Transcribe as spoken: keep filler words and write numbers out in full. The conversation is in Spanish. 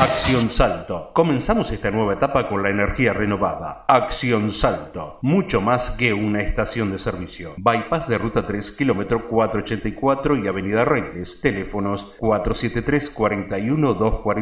Acción Salto. Comenzamos esta nueva etapa con la energía renovada. Acción Salto. Mucho más que una estación de servicio. Bypass de Ruta tres, kilómetro cuatrocientos ochenta y cuatro y Avenida Reyes. Teléfonos cuatro siete tres, cuatro uno, dos cuatro